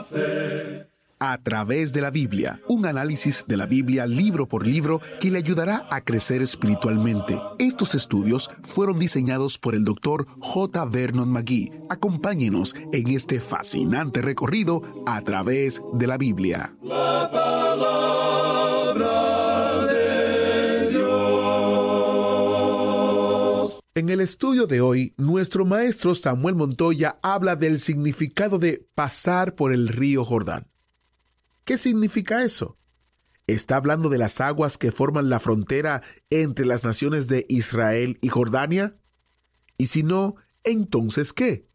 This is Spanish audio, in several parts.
la fe. A través de la Biblia, un análisis de la Biblia libro por libro que le ayudará a crecer espiritualmente. Estos estudios fueron diseñados por el Dr. J. Vernon McGee. Acompáñenos en este fascinante recorrido a través de la Biblia. La palabra de Dios. En el estudio de hoy, nuestro maestro Samuel Montoya habla del significado de pasar por el río Jordán. ¿Qué significa eso? ¿Está hablando de las aguas que forman la frontera entre las naciones de Israel y Jordania? Y si no, ¿entonces qué?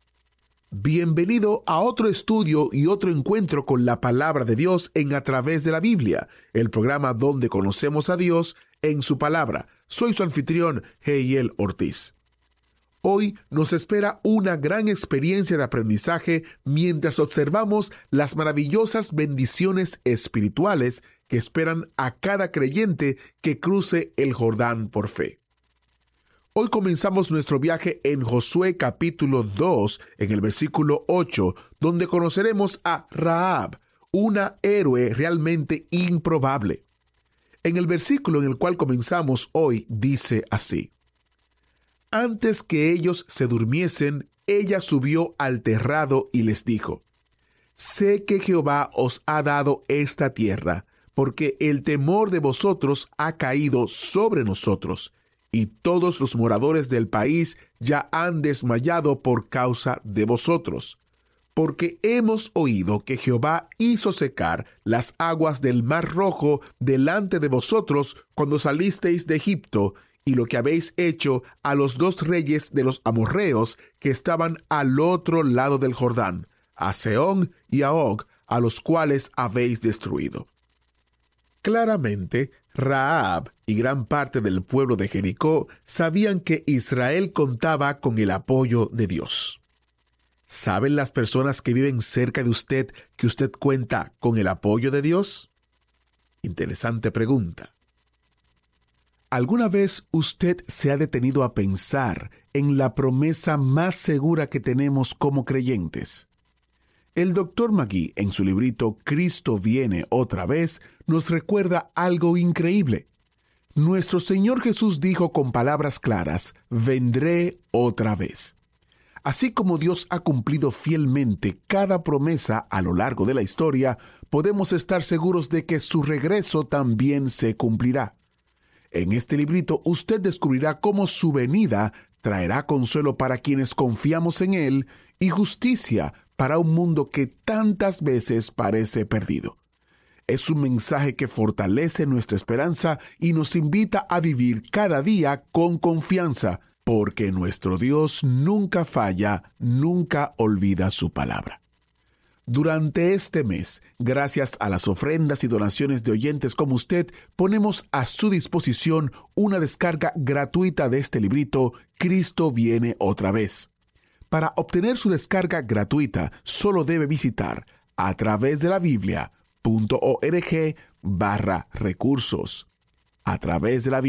Bienvenido a otro estudio y otro encuentro con la palabra de Dios en A Través de la Biblia, el programa donde conocemos a Dios en su palabra. Soy su anfitrión, Heiel Ortiz. Hoy nos espera una gran experiencia de aprendizaje mientras observamos las maravillosas bendiciones espirituales que esperan a cada creyente que cruce el Jordán por fe. Hoy comenzamos nuestro viaje en Josué capítulo 2, en el versículo 8, donde conoceremos a Rahab, una héroe realmente improbable. En el versículo en el cual comenzamos hoy dice así: Antes que ellos se durmiesen, ella subió al terrado y les dijo: Sé que Jehová os ha dado esta tierra, porque el temor de vosotros ha caído sobre nosotros, y todos los moradores del país ya han desmayado por causa de vosotros. Porque hemos oído que Jehová hizo secar las aguas del Mar Rojo delante de vosotros cuando salisteis de Egipto, y lo que habéis hecho a los dos reyes de los amorreos que estaban al otro lado del Jordán, a Sehón y a Og, a los cuales habéis destruido. Claramente, Rahab y gran parte del pueblo de Jericó sabían que Israel contaba con el apoyo de Dios. ¿Saben las personas que viven cerca de usted que usted cuenta con el apoyo de Dios? Interesante pregunta. ¿Alguna vez usted se ha detenido a pensar en la promesa más segura que tenemos como creyentes? El Dr. McGee, en su librito Cristo viene otra vez, nos recuerda algo increíble. Nuestro Señor Jesús dijo con palabras claras: vendré otra vez. Así como Dios ha cumplido fielmente cada promesa a lo largo de la historia, podemos estar seguros de que su regreso también se cumplirá. En este librito usted descubrirá cómo su venida traerá consuelo para quienes confiamos en Él y justicia para un mundo que tantas veces parece perdido. Es un mensaje que fortalece nuestra esperanza y nos invita a vivir cada día con confianza, porque nuestro Dios nunca falla, nunca olvida su palabra. Durante este mes, gracias a las ofrendas y donaciones de oyentes como usted, ponemos a su disposición una descarga gratuita de este librito, Cristo viene otra vez. Para obtener su descarga gratuita, solo debe visitar a través de la Biblia.org/recursos. A través de la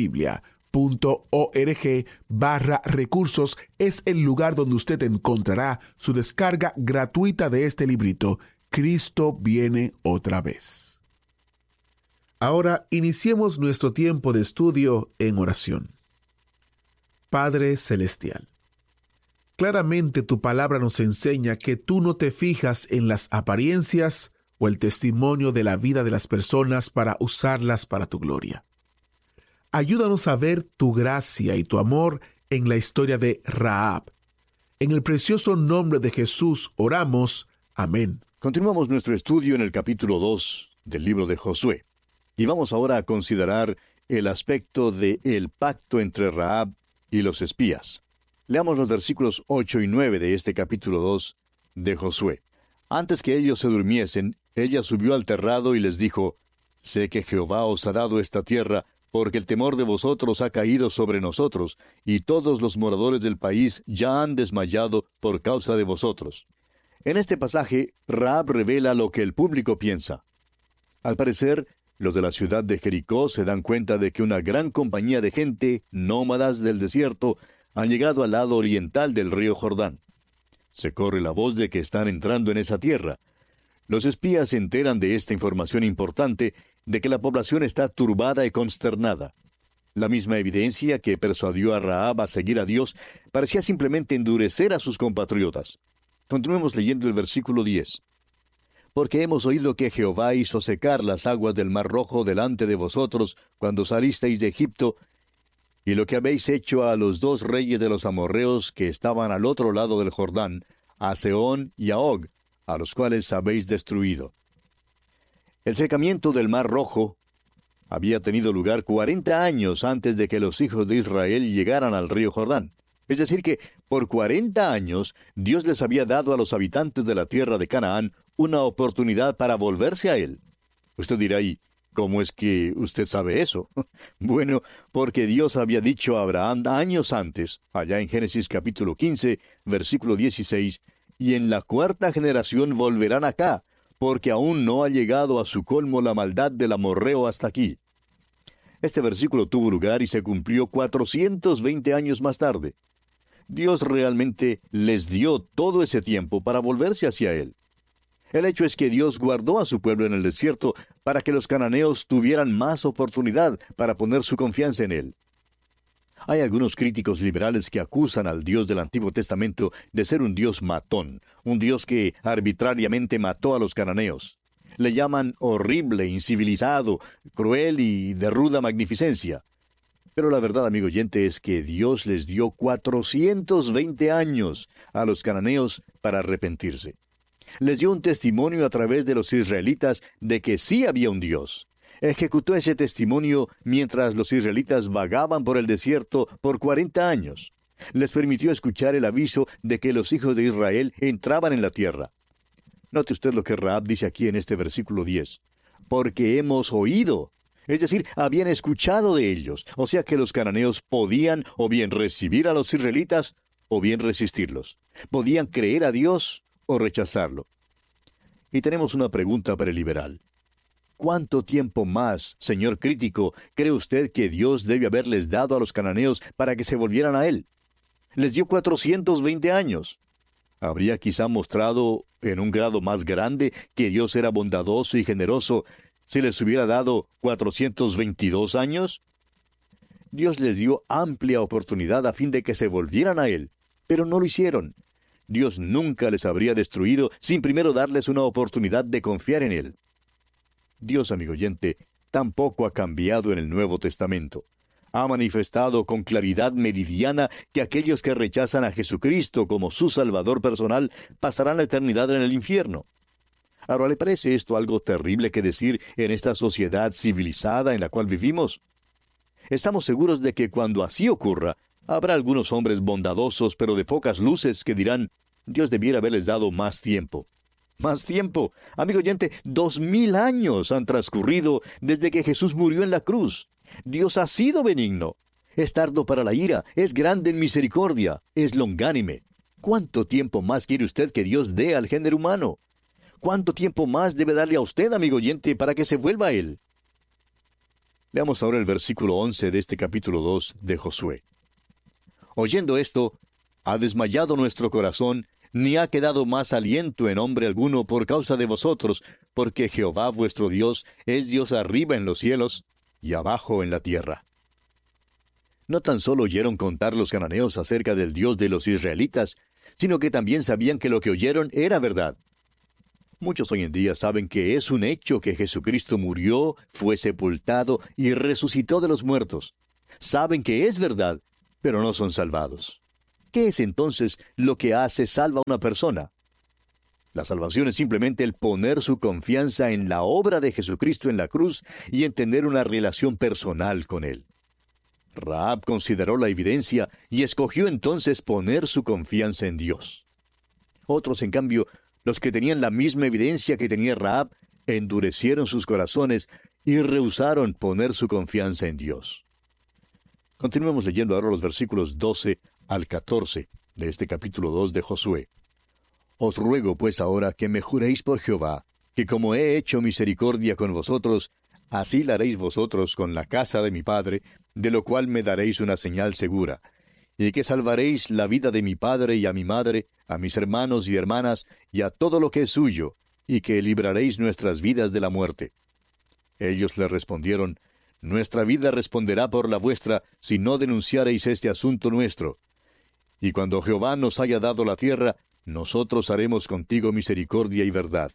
Biblia.org/recursos es el lugar donde usted encontrará su descarga gratuita de este librito, Cristo viene otra vez. Ahora iniciemos nuestro tiempo de estudio en oración. Padre Celestial, claramente tu palabra nos enseña que tú no te fijas en las apariencias o el testimonio de la vida de las personas para usarlas para tu gloria. Ayúdanos a ver tu gracia y tu amor en la historia de Rahab. En el precioso nombre de Jesús oramos. Amén. Continuamos nuestro estudio en el capítulo 2 del libro de Josué. Y vamos ahora a considerar el aspecto de el pacto entre Rahab y los espías. Leamos los versículos 8 y 9 de este capítulo 2 de Josué. Antes que ellos se durmiesen, ella subió al terrado y les dijo: Sé que Jehová os ha dado esta tierra, porque el temor de vosotros ha caído sobre nosotros, y todos los moradores del país ya han desmayado por causa de vosotros. En este pasaje, Rahab revela lo que el público piensa. Al parecer, los de la ciudad de Jericó se dan cuenta de que una gran compañía de gente, nómadas del desierto, han llegado al lado oriental del río Jordán. Se corre la voz de que están entrando en esa tierra. Los espías se enteran de esta información importante de que la población está turbada y consternada. La misma evidencia que persuadió a Rahab a seguir a Dios parecía simplemente endurecer a sus compatriotas. Continuemos leyendo el versículo 10. Porque hemos oído que Jehová hizo secar las aguas del Mar Rojo delante de vosotros cuando salisteis de Egipto, y lo que habéis hecho a los dos reyes de los amorreos que estaban al otro lado del Jordán, a Sehón y a Og, a los cuales habéis destruido. El secamiento del Mar Rojo había tenido lugar 40 años antes de que los hijos de Israel llegaran al río Jordán. Es decir que, por 40 años, Dios les había dado a los habitantes de la tierra de Canaán una oportunidad para volverse a Él. Usted dirá, ¿y cómo es que usted sabe eso? Bueno, porque Dios había dicho a Abraham años antes, allá en Génesis capítulo 15, versículo 16, y en la cuarta generación volverán acá, porque aún no ha llegado a su colmo la maldad del amorreo hasta aquí. Este versículo tuvo lugar y se cumplió 420 años más tarde. Dios realmente les dio todo ese tiempo para volverse hacia Él. El hecho es que Dios guardó a su pueblo en el desierto para que los cananeos tuvieran más oportunidad para poner su confianza en Él. Hay algunos críticos liberales que acusan al Dios del Antiguo Testamento de ser un Dios matón, un Dios que arbitrariamente mató a los cananeos. Le llaman horrible, incivilizado, cruel y de ruda magnificencia. Pero la verdad, amigo oyente, es que Dios les dio 420 años a los cananeos para arrepentirse. Les dio un testimonio a través de los israelitas de que sí había un Dios. Ejecutó ese testimonio mientras los israelitas vagaban por el desierto por 40 años. Les permitió escuchar el aviso de que los hijos de Israel entraban en la tierra. Note usted lo que Rahab dice aquí en este versículo 10. Porque hemos oído. Es decir, habían escuchado de ellos. O sea que los cananeos podían o bien recibir a los israelitas o bien resistirlos. Podían creer a Dios o rechazarlo. Y tenemos una pregunta para el liberal. ¿Cuánto tiempo más, señor crítico, cree usted que Dios debe haberles dado a los cananeos para que se volvieran a Él? Les dio 420 años. ¿Habría quizá mostrado en un grado más grande que Dios era bondadoso y generoso si les hubiera dado 422 años? Dios les dio amplia oportunidad a fin de que se volvieran a Él, pero no lo hicieron. Dios nunca les habría destruido sin primero darles una oportunidad de confiar en Él. Dios, amigo oyente, tampoco ha cambiado en el Nuevo Testamento. Ha manifestado con claridad meridiana que aquellos que rechazan a Jesucristo como su Salvador personal pasarán la eternidad en el infierno. Ahora, ¿le parece esto algo terrible que decir en esta sociedad civilizada en la cual vivimos? Estamos seguros de que cuando así ocurra, habrá algunos hombres bondadosos pero de pocas luces que dirán, Dios debiera haberles dado más tiempo. Más tiempo. Amigo oyente, 2000 años han transcurrido desde que Jesús murió en la cruz. Dios ha sido benigno. Es tardo para la ira, es grande en misericordia, es longánime. ¿Cuánto tiempo más quiere usted que Dios dé al género humano? ¿Cuánto tiempo más debe darle a usted, amigo oyente, para que se vuelva a Él? Leamos ahora el versículo 11 de este capítulo 2 de Josué. Oyendo esto, ha desmayado nuestro corazón, ni ha quedado más aliento en hombre alguno por causa de vosotros, porque Jehová vuestro Dios es Dios arriba en los cielos y abajo en la tierra. No tan solo oyeron contar los cananeos acerca del Dios de los israelitas, sino que también sabían que lo que oyeron era verdad. Muchos hoy en día saben que es un hecho que Jesucristo murió, fue sepultado y resucitó de los muertos. Saben que es verdad, pero no son salvados. ¿Qué es entonces lo que hace salva a una persona? La salvación es simplemente el poner su confianza en la obra de Jesucristo en la cruz y en tener una relación personal con Él. Rahab consideró la evidencia y escogió entonces poner su confianza en Dios. Otros, en cambio, los que tenían la misma evidencia que tenía Rahab, endurecieron sus corazones y rehusaron poner su confianza en Dios. Continuemos leyendo ahora los versículos 12 al 14 de este capítulo 2 de Josué. Os ruego pues ahora que me juréis por Jehová, que como he hecho misericordia con vosotros, así la haréis vosotros con la casa de mi padre, de lo cual me daréis una señal segura, y que salvaréis la vida de mi padre y a mi madre, a mis hermanos y hermanas, y a todo lo que es suyo, y que libraréis nuestras vidas de la muerte. Ellos le respondieron, nuestra vida responderá por la vuestra, si no denunciareis este asunto nuestro. Y cuando Jehová nos haya dado la tierra, nosotros haremos contigo misericordia y verdad.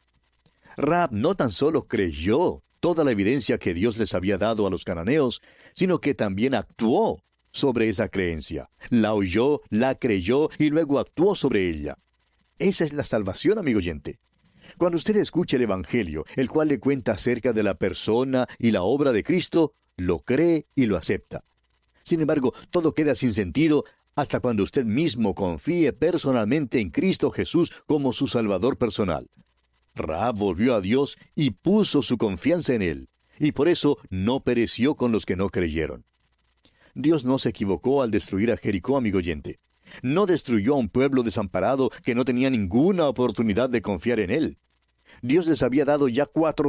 Rahab no tan solo creyó toda la evidencia que Dios les había dado a los cananeos, sino que también actuó sobre esa creencia. La oyó, la creyó y luego actuó sobre ella. Esa es la salvación, amigo oyente. Cuando usted escucha el Evangelio, el cual le cuenta acerca de la persona y la obra de Cristo, lo cree y lo acepta. Sin embargo, todo queda sin sentido hasta cuando usted mismo confíe personalmente en Cristo Jesús como su Salvador personal. Rahab volvió a Dios y puso su confianza en Él, y por eso no pereció con los que no creyeron. Dios no se equivocó al destruir a Jericó, amigo oyente. No destruyó a un pueblo desamparado que no tenía ninguna oportunidad de confiar en Él. Dios les había dado ya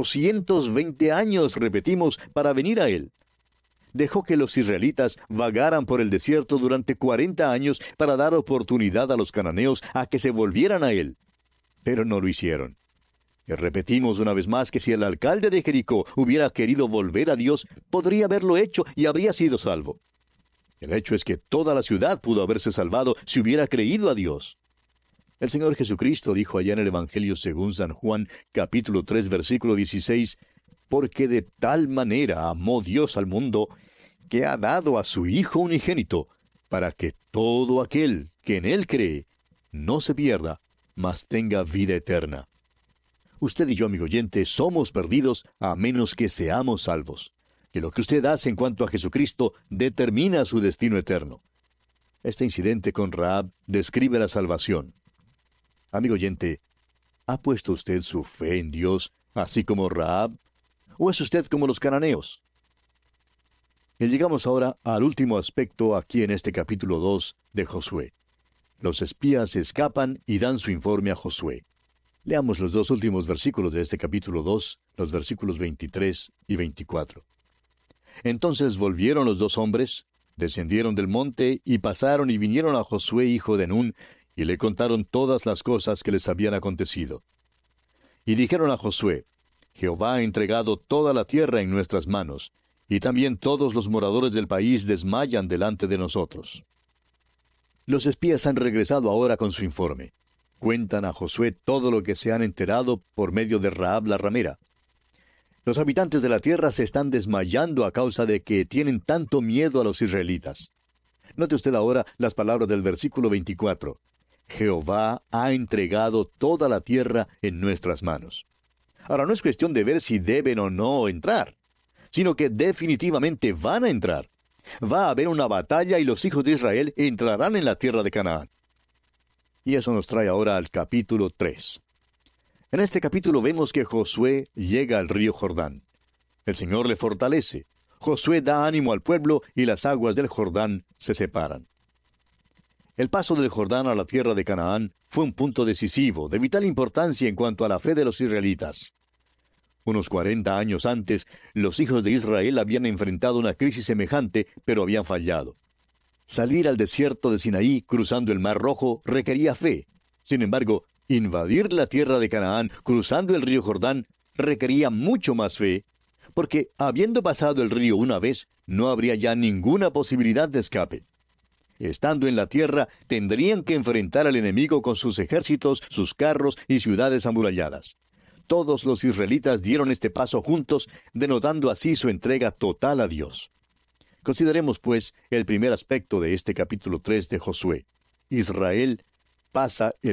420 años, repetimos, para venir a Él. Dejó que los israelitas vagaran por el desierto durante 40 años para dar oportunidad a los cananeos a que se volvieran a Él. Pero no lo hicieron. Y repetimos una vez más que si el alcalde de Jericó hubiera querido volver a Dios, podría haberlo hecho y habría sido salvo. El hecho es que toda la ciudad pudo haberse salvado si hubiera creído a Dios. El Señor Jesucristo dijo allá en el Evangelio según San Juan, capítulo 3, versículo 16, porque de tal manera amó Dios al mundo, que ha dado a su Hijo unigénito, para que todo aquel que en Él cree no se pierda, mas tenga vida eterna. Usted y yo, amigo oyente, somos perdidos a menos que seamos salvos. Que lo que usted hace en cuanto a Jesucristo determina su destino eterno. Este incidente con Rahab describe la salvación. Amigo oyente, ¿ha puesto usted su fe en Dios, así como Rahab? ¿O es usted como los cananeos? Y llegamos ahora al último aspecto aquí en este capítulo 2 de Josué. Los espías escapan y dan su informe a Josué. Leamos los dos últimos versículos de este capítulo 2, los versículos 23 y 24. Entonces volvieron los dos hombres, descendieron del monte y pasaron y vinieron a Josué hijo de Nun, y le contaron todas las cosas que les habían acontecido. Y dijeron a Josué, Jehová ha entregado toda la tierra en nuestras manos, y también todos los moradores del país desmayan delante de nosotros. Los espías han regresado ahora con su informe. Cuentan a Josué todo lo que se han enterado por medio de Rahab la ramera. Los habitantes de la tierra se están desmayando a causa de que tienen tanto miedo a los israelitas. Note usted ahora las palabras del versículo 24. Jehová ha entregado toda la tierra en nuestras manos. Ahora no es cuestión de ver si deben o no entrar, sino que definitivamente van a entrar. Va a haber una batalla y los hijos de Israel entrarán en la tierra de Canaán. Y eso nos trae ahora al capítulo 3. En este capítulo vemos que Josué llega al río Jordán. El Señor le fortalece. Josué da ánimo al pueblo y las aguas del Jordán se separan. El paso del Jordán a la tierra de Canaán fue un punto decisivo, de vital importancia en cuanto a la fe de los israelitas. Unos 40 años antes, los hijos de Israel habían enfrentado una crisis semejante, pero habían fallado. Salir al desierto de Sinaí cruzando el Mar Rojo requería fe. Sin embargo, invadir la tierra de Canaán cruzando el río Jordán requería mucho más fe, porque habiendo pasado el río una vez, no habría ya ninguna posibilidad de escape. Estando en la tierra, tendrían que enfrentar al enemigo con sus ejércitos, sus carros y ciudades amuralladas. Todos los israelitas dieron este paso juntos, denotando así su entrega total a Dios. Consideremos, pues, el primer aspecto de este capítulo 3 de Josué. Israel pasa el